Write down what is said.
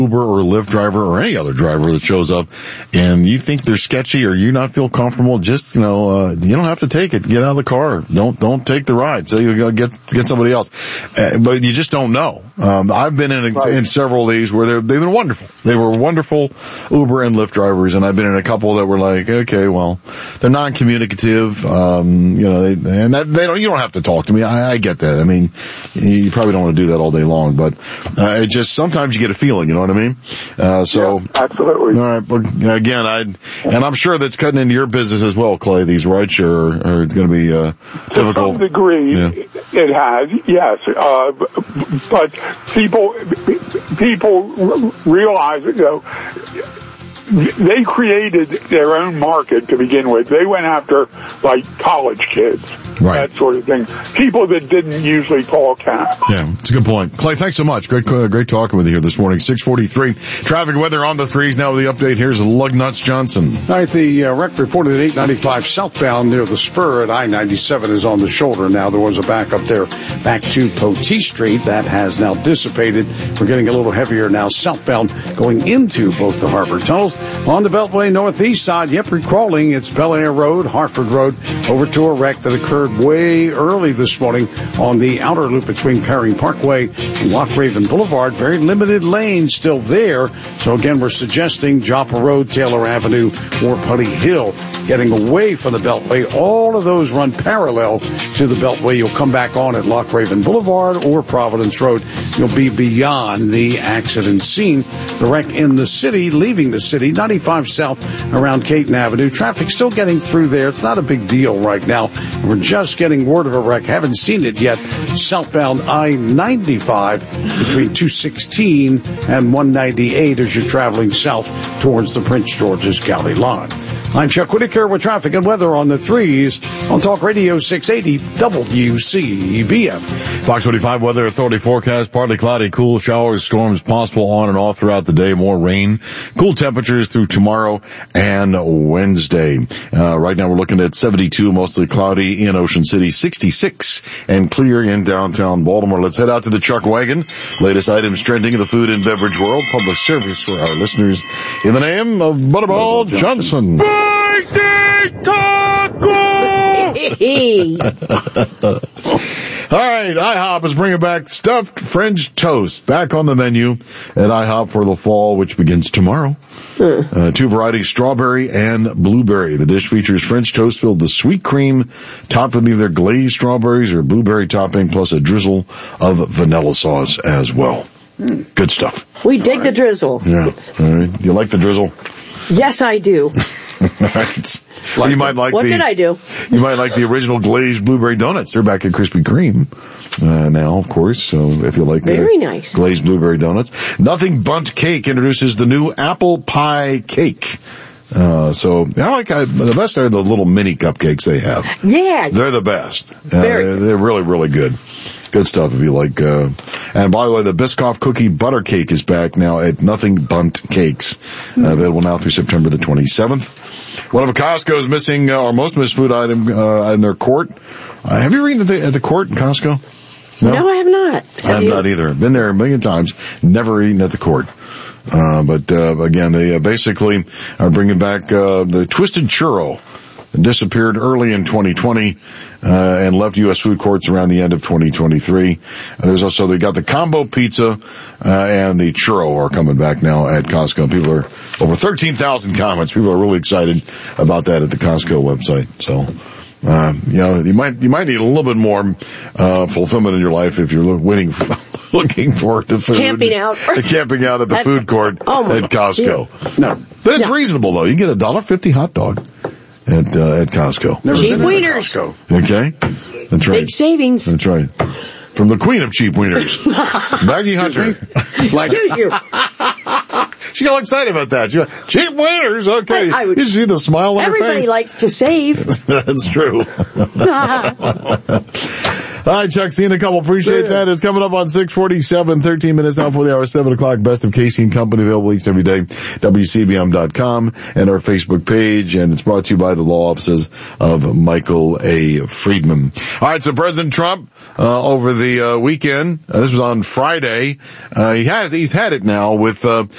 Uber or Lyft driver or any other driver that shows up and you think they're sketchy or you not feel comfortable, just, you don't have to take it. Get out of the car. Don't take the ride. So you gotta get somebody else. But you just don't know. I've been in several of these where they've been wonderful. They were wonderful Uber and Lyft drivers, and I've been in a couple that were like, okay, well, they're non-communicative, you don't have to talk to me. I get that. I mean, you probably don't want to do that all day long, but, it just, sometimes you get a feeling, you know what I mean? Yeah, absolutely. All right. Well, again, and I'm sure that's cutting into your business as well, Clay. These rideshare are going to be, difficult. To some degree, it has, yes. But people realize, they created their own market to begin with. They went after, like, college kids, right, that sort of thing. People that didn't usually call cab. Yeah, it's a good point. Clay, thanks so much. Great talking with you here this morning. 6:43. Traffic weather on the threes now with the update. Here's Lugnuts Johnson. All right, the wreck reported at 895 southbound near the spur at I-97 is on the shoulder now. There was a backup there back to Poteet Street. That has now dissipated. We're getting a little heavier now southbound going into both the harbor tunnels. On the Beltway northeast side, recrawling. It's Bel Air Road, Hartford Road, over to a wreck that occurred way early this morning on the outer loop between Perry Parkway and Loch Raven Boulevard. Very limited lanes still there. So again, we're suggesting Joppa Road, Taylor Avenue, or Putty Hill. Getting away from the Beltway, all of those run parallel to the Beltway. You'll come back on at Loch Raven Boulevard or Providence Road. You'll be beyond the accident scene. The wreck in the city, leaving the city, 95 south around Caton Avenue. Traffic still getting through there. It's not a big deal right now. We're just getting word of a wreck. Haven't seen it yet. Southbound I-95 between 216 and 198 as you're traveling south towards the Prince George's County line. I'm Chuck Whitaker with traffic and weather on the threes on Talk Radio 680 WCBM. Fox 45 Weather Authority forecast, partly cloudy, cool showers, storms possible on and off throughout the day, more rain, cool temperatures through tomorrow and Wednesday. Right now we're looking at 72, mostly cloudy in Ocean City, 66 and clear in downtown Baltimore. Let's head out to the Chuck Wagon. Latest items trending in the food and beverage world. Public service for our listeners in the name of Butterball Johnson. All right, IHOP is bringing back stuffed French toast back on the menu at IHOP for the fall, which begins tomorrow. Two varieties, strawberry and blueberry. The dish features French toast filled with sweet cream, topped with either glazed strawberries or blueberry topping, plus a drizzle of vanilla sauce as well. Good stuff. We dig the drizzle. Yeah. All right. You like the drizzle? Yes, I do. Right. You might like what did I do? You might like the original glazed blueberry donuts. They're back at Krispy Kreme now, of course. So if you like very nice glazed blueberry donuts, Nothing Bundt Cake introduces the new apple pie cake. So the best are the little mini cupcakes they have. Yeah, they're the best. They're really, really good. Good stuff if you like. And by the way, the Biscoff cookie butter cake is back now at Nothing Bundt Cakes. Available now through September the 27th. One of Costco's missing, or most missed food item, in their court. Have you eaten at the court in Costco? No, I have not. I have not either. I've been there a million times. Never eaten at the court. But again, they basically are bringing back the Twisted Churro. It disappeared early in 2020 and left U.S. food courts around the end of 2023. There's also, they got the combo pizza and the churro are coming back now at Costco. People are over 13,000 comments. People are really excited about that at the Costco website. So, you might need a little bit more fulfillment in your life if you're looking for the food. Camping out at the food court at Costco. Yeah. No, but it's reasonable though. You can get $1.50 hot dog at Costco. Cheap wieners. Okay, that's right. Big savings. That's right. From the queen of cheap wieners, Maggie Hunter. Excuse you. She got all excited about that. She went, cheap wieners, okay. You see the smile on her face? Everybody likes to save. That's true. All right, Chuck, see you in a couple. Appreciate that. It's coming up on 6:47, 13 minutes now for the hour, 7 o'clock. Best of Casey and Company, available each and every day. WCBM.com and our Facebook page. And it's brought to you by the law offices of Michael A. Friedman. All right, so President Trump, over the weekend, this was on Friday, he's had it now with